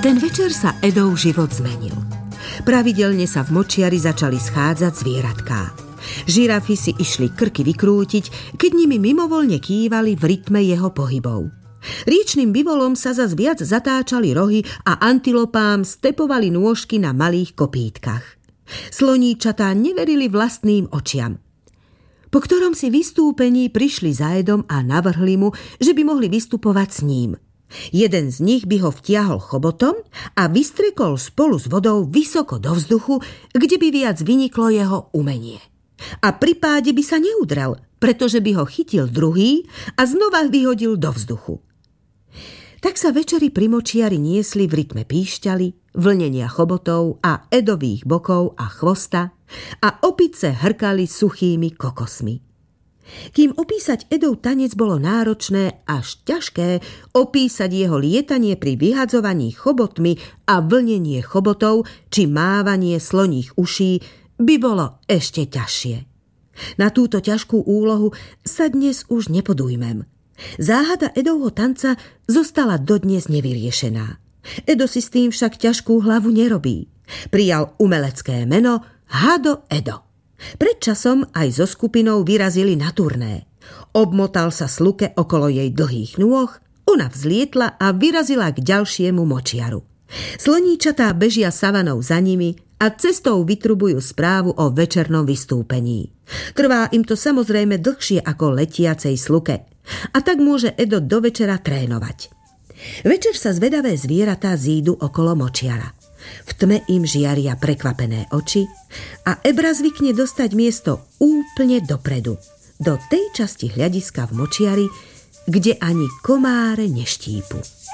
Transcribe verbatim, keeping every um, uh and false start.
ten večer sa Edov život zmenil. Pravidelne sa v močiari začali schádzať zvieratká. Žirafy si išli krky vykrútiť, keď nimi mimovoľne kývali v rytme jeho pohybov. Riečnym bivolom sa zas viac zatáčali rohy a antilopám stepovali nôžky na malých kopítkach. Sloníčatá neverili vlastným očiam. Po ktorom si vystúpení prišli za Edom a navrhli mu, že by mohli vystupovať s ním. Jeden z nich by ho vtiahol chobotom a vystrekol spolu s vodou vysoko do vzduchu, kde by viac vyniklo jeho umenie. A pri páde by sa neudrel, pretože by ho chytil druhý a znova vyhodil do vzduchu. Tak sa večery pri močiari niesli v rytme píšťaly, vlnenia chobotov a Edových bokov a chvosta a opice hrkali suchými kokosmi. Kým opísať Edov tanec bolo náročné až ťažké, opísať jeho lietanie pri vyhadzovaní chobotmi a vlnenie chobotov či mávanie sloních uší by bolo ešte ťažšie. Na túto ťažkú úlohu sa dnes už nepodujmem. Záhada Edovho tanca zostala dodnes nevyriešená. Edo si s tým však ťažkú hlavu nerobí. Prijal umelecké meno Hado Edo. Pred časom aj so skupinou vyrazili na turné. Obmotal sa sluke okolo jej dlhých nôh, ona vzlietla a vyrazila k ďalšiemu močiaru. Sloníčatá bežia savanou za nimi a cestou vytrubujú správu o večernom vystúpení. Trvá im to samozrejme dlhšie ako letiacej sluke a tak môže Edo do večera trénovať. Večer sa zvedavé zvieratá zídu okolo močiara. V tme im žiaria prekvapené oči a Ebra zvykne dostať miesto úplne dopredu, do tej časti hľadiska v močiari, kde ani komáre neštípu.